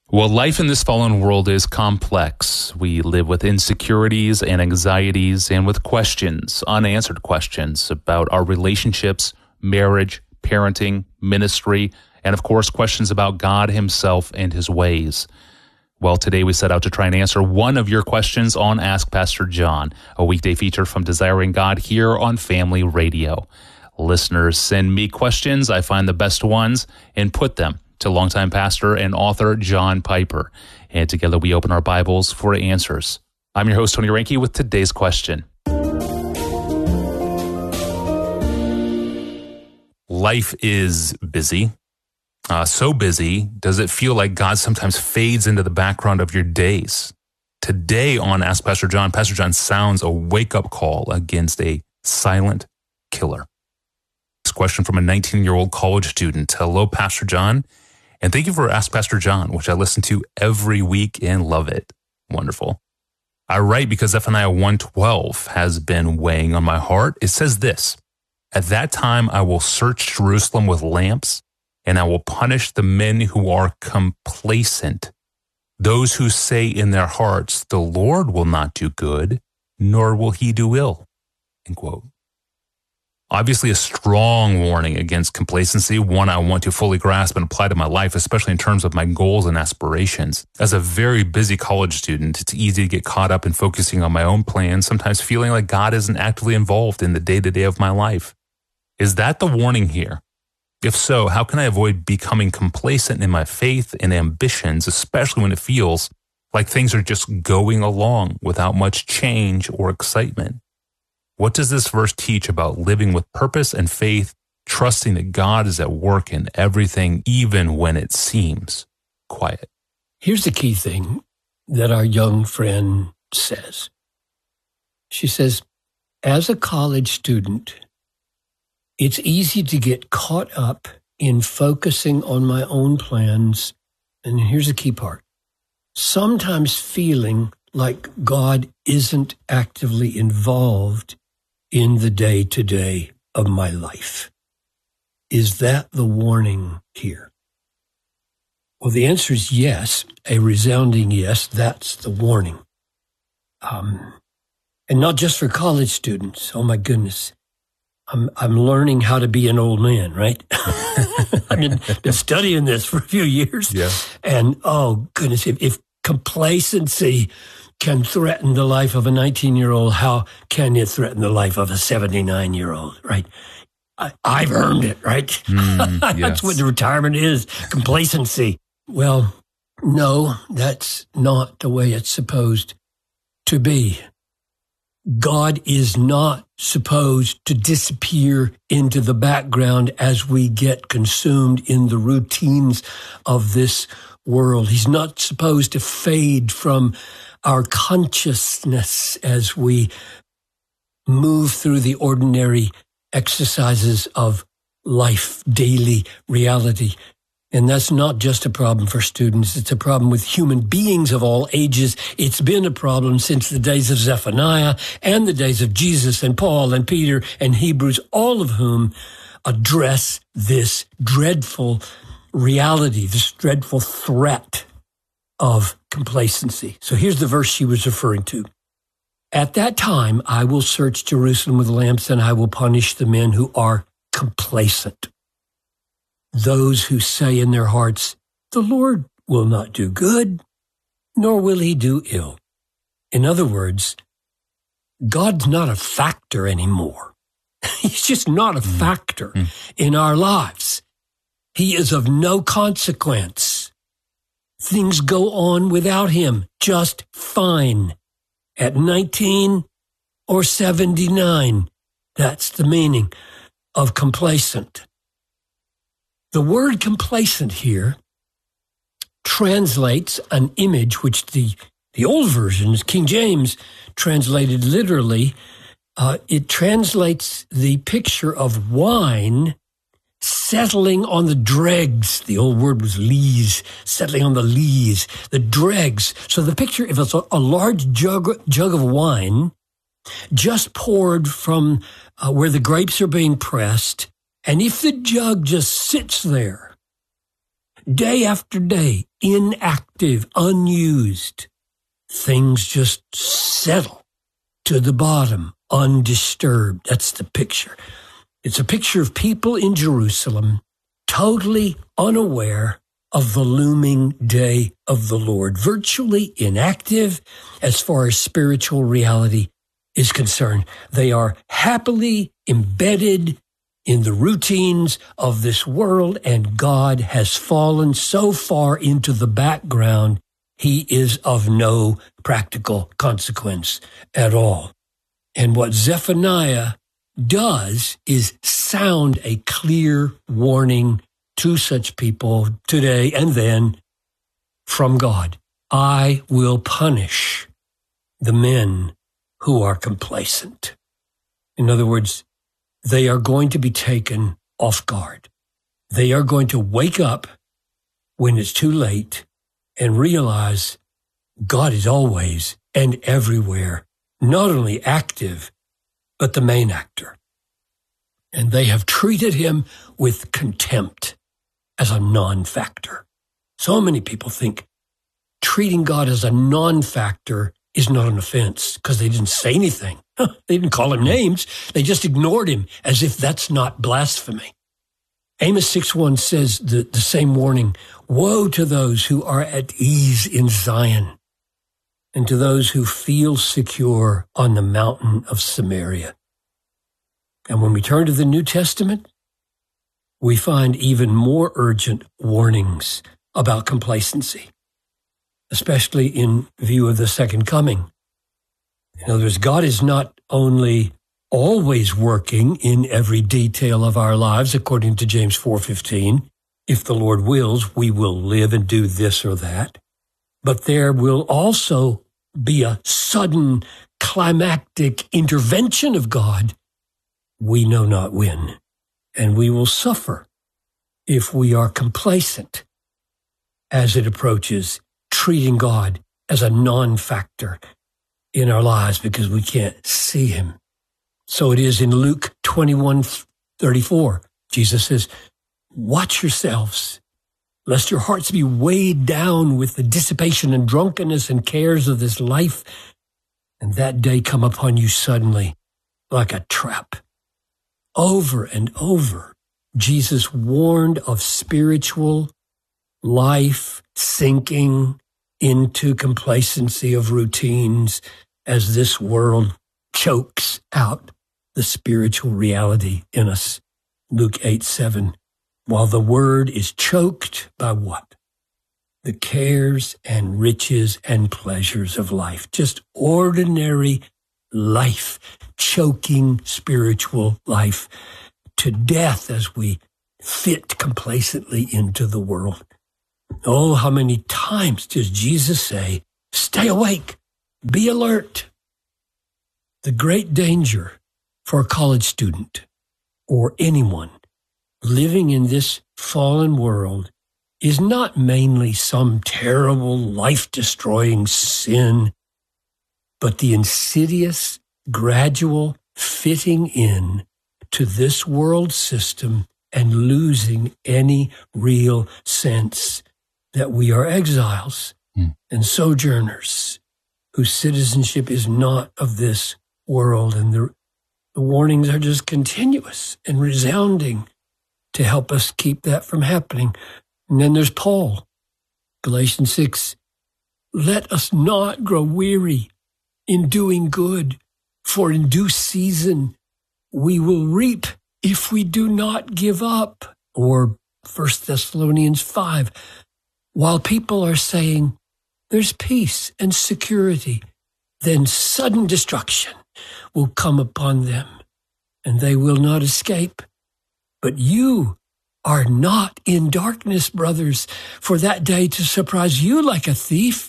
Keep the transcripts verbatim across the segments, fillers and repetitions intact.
Well, life in this fallen world is complex. We live with insecurities and anxieties and with questions, unanswered questions about our relationships, marriage, parenting, ministry, and of course, questions about God himself and his ways. Well, today we set out to try and answer one of your questions on Ask Pastor John, a weekday feature from Desiring God here on Family Radio. Listeners send me questions. I find the best ones and put them to longtime pastor and author John Piper. And together we open our Bibles for answers. I'm your host, Tony Reinke, with today's question. Life is busy. Uh, so busy, does it feel like God sometimes fades into the background of your days? Today on Ask Pastor John, Pastor John sounds a wake-up call against a silent killer. This question from a nineteen-year-old college student. Hello, Pastor John. And thank you for Ask Pastor John, which I listen to every week and love it. Wonderful. I write because Zephaniah one twelve has been weighing on my heart. It says this, "At that time I will search Jerusalem with lamps, and I will punish the men who are complacent, those who say in their hearts, the Lord will not do good, nor will he do ill." End quote. Obviously, a strong warning against complacency, one I want to fully grasp and apply to my life, especially in terms of my goals and aspirations. As a very busy college student, it's easy to get caught up in focusing on my own plans, sometimes feeling like God isn't actively involved in the day-to-day of my life. Is that the warning here? If so, how can I avoid becoming complacent in my faith and ambitions, especially when it feels like things are just going along without much change or excitement? What does this verse teach about living with purpose and faith, trusting that God is at work in everything, even when it seems quiet? Here's the key thing that our young friend says. She says, as a college student, it's easy to get caught up in focusing on my own plans. And here's the key part. Sometimes feeling like God isn't actively involved in the day-to-day of my life. Is that the warning here? Well, the answer is yes, a resounding yes. That's the warning. Um, and not just for college students. Oh, my goodness. I'm I'm learning how to be an old man, right? I've been, been studying this for a few years. Yeah. And, oh, goodness, if, if complacency can threaten the life of a nineteen-year-old, how can it threaten the life of a seventy-nine-year-old, right? I, I've earned it, right? Mm, yes. That's what the retirement is, complacency. Well, no, that's not the way it's supposed to be. God is not supposed to disappear into the background as we get consumed in the routines of this world. He's not supposed to fade from our consciousness as we move through the ordinary exercises of life, daily reality. And that's not just a problem for students. It's a problem with human beings of all ages. It's been a problem since the days of Zephaniah and the days of Jesus and Paul and Peter and Hebrews, all of whom address this dreadful reality, this dreadful threat of complacency. So here's the verse she was referring to. At that time, I will search Jerusalem with lamps, and I will punish the men who are complacent. Those who say in their hearts, the Lord will not do good, nor will he do ill. In other words, God's not a factor anymore. He's just not a factor mm. in our lives. He is of no consequence. Things go on without him just fine. At nineteen or seventy-nine, that's the meaning of complacent. The word complacent here translates an image which the, the old versions, King James, translated literally. Uh, it translates the picture of wine settling on the dregs. The old word was lees, settling on the lees, the dregs. So the picture, if it's a, a large jug, jug of wine just poured from uh, where the grapes are being pressed, and if the jug just sits there, day after day, inactive, unused. Things just settle to the bottom, undisturbed. That's the picture. It's a picture of people in Jerusalem totally unaware of the looming day of the Lord, virtually inactive as far as spiritual reality is concerned. They are happily embedded in the routines of this world, and God has fallen so far into the background, he is of no practical consequence at all. And what Zephaniah does is sound a clear warning to such people today and then from God. I will punish the men who are complacent. In other words, they are going to be taken off guard. They are going to wake up when it's too late and realize God is always and everywhere, not only active, but the main actor. And they have treated him with contempt as a non-factor. So many people think treating God as a non-factor is not an offense because they didn't say anything. They didn't call him names. They just ignored him as if that's not blasphemy. Amos six one says the, the same warning, woe to those who are at ease in Zion and to those who feel secure on the mountain of Samaria. And when we turn to the New Testament, we find even more urgent warnings about complacency, especially in view of the second coming. In other words, God is not only always working in every detail of our lives, according to James four fifteen. If the Lord wills, we will live and do this or that. But there will also be a sudden climactic intervention of God. We know not when, and we will suffer if we are complacent as it approaches treating God as a non-factor in our lives because we can't see him. So it is in Luke twenty-one thirty-four. Jesus says, watch yourselves, lest your hearts be weighed down with the dissipation and drunkenness and cares of this life, and that day come upon you suddenly like a trap. Over and over, Jesus warned of spiritual life sinking into complacency of routines as this world chokes out the spiritual reality in us. Luke eight seven. While the word is choked by what? The cares and riches and pleasures of life. Just ordinary life, choking spiritual life to death as we fit complacently into the world. Oh, how many times does Jesus say, stay awake, be alert? The great danger for a college student or anyone living in this fallen world is not mainly some terrible life-destroying sin, but the insidious, gradual fitting in to this world system and losing any real sense that we are exiles mm. and sojourners whose citizenship is not of this world. And the, the warnings are just continuous and resounding to help us keep that from happening. And then there's Paul, Galatians six, let us not grow weary in doing good, for in due season we will reap if we do not give up. Or First Thessalonians five, while people are saying there's peace and security, then sudden destruction will come upon them, and they will not escape. But you are not in darkness, brothers, for that day to surprise you like a thief.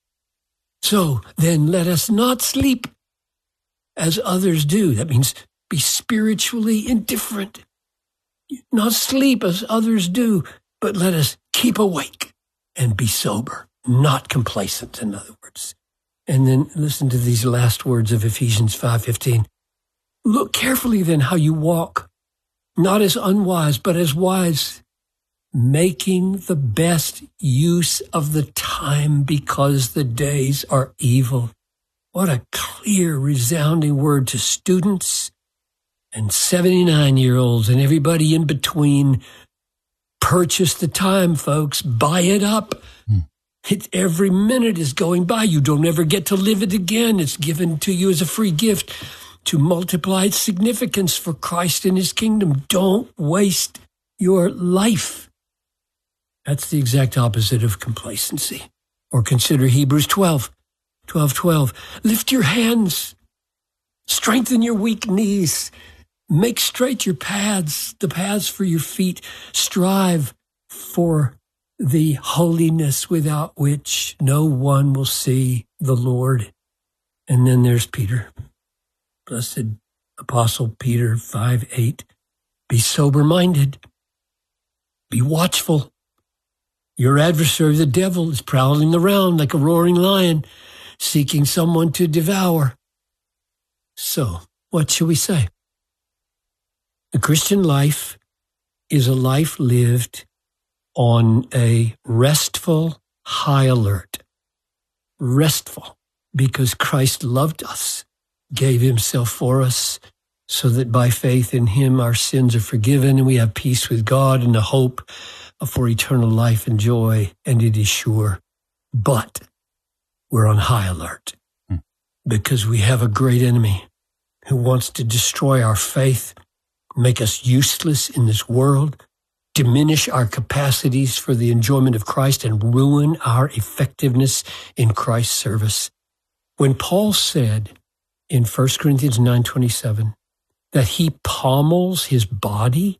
So then let us not sleep as others do. That means be spiritually indifferent. Not sleep as others do, but let us keep awake and be sober, not complacent, in other words. And then listen to these last words of Ephesians five fifteen. Look carefully then how you walk, not as unwise, but as wise, making the best use of the time because the days are evil. What a clear, resounding word to students and seventy-nine-year-olds and everybody in between. Purchase the time, folks. Buy it up. Mm. It, every minute is going by. You don't ever get to live it again. It's given to you as a free gift to multiply its significance for Christ and his kingdom. Don't waste your life. That's the exact opposite of complacency. Or consider Hebrews twelve, twelve, twelve. Lift your hands. Strengthen your weak knees. Make straight your paths, the paths for your feet. Strive for the holiness without which no one will see the Lord. And then there's Peter. Blessed Apostle Peter five eight. Be sober-minded. Be watchful. Your adversary, the devil, is prowling around like a roaring lion, seeking someone to devour. So, what shall we say? The Christian life is a life lived on a restful high alert. Restful, because Christ loved us, gave himself for us, so that by faith in him our sins are forgiven and we have peace with God and the hope for eternal life and joy, and it is sure. But we're on high alert hmm. because we have a great enemy who wants to destroy our faith, make us useless in this world, diminish our capacities for the enjoyment of Christ, and ruin our effectiveness in Christ's service. When Paul said in First Corinthians nine twenty-seven that he pommels his body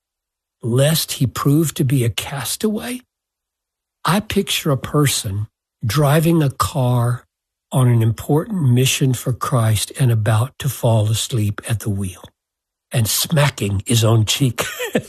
lest he prove to be a castaway, I picture a person driving a car on an important mission for Christ and about to fall asleep at the wheel and smacking his own cheek.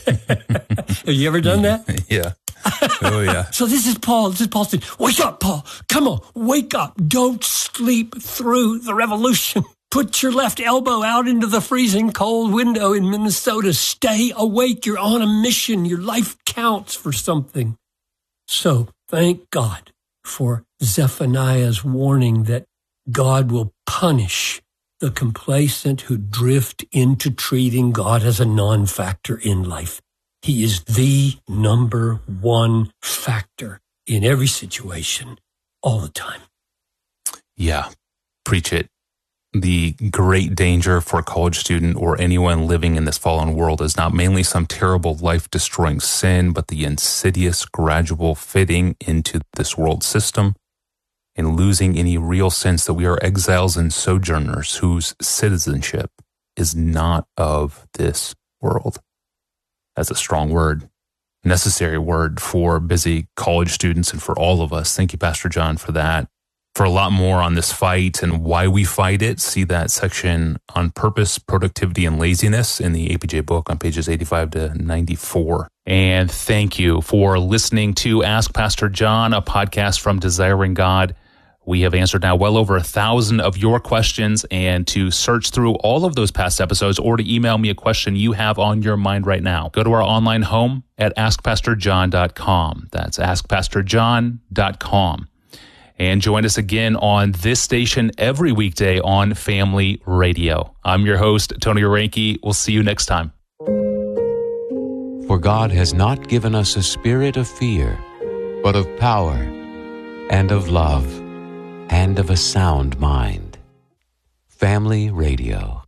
Have you ever done that? Yeah. Oh, yeah. So this is Paul. This is Paul saying, wake up, Paul. Come on, wake up. Don't sleep through the revolution. Put your left elbow out into the freezing cold window in Minnesota. Stay awake. You're on a mission. Your life counts for something. So thank God for Zephaniah's warning that God will punish the complacent who drift into treating God as a non-factor in life. He is the number one factor in every situation, all the time. Yeah, preach it. The great danger for a college student or anyone living in this fallen world is not mainly some terrible life-destroying sin, but the insidious, gradual fitting into this world system and losing any real sense that we are exiles and sojourners whose citizenship is not of this world. That's a strong word, necessary word for busy college students and for all of us. Thank you, Pastor John, for that. For a lot more on this fight and why we fight it, see that section on purpose, productivity, and laziness in the A P J book on pages eighty-five to ninety-four. And thank you for listening to Ask Pastor John, a podcast from Desiring God. We have answered now well over a thousand of your questions, and to search through all of those past episodes or to email me a question you have on your mind right now, go to our online home at ask pastor john dot com. That's ask pastor john dot com. And join us again on this station every weekday on Family Radio. I'm your host, Tony Orenke. We'll see you next time. For God has not given us a spirit of fear, but of power and of love and of a sound mind. Family Radio.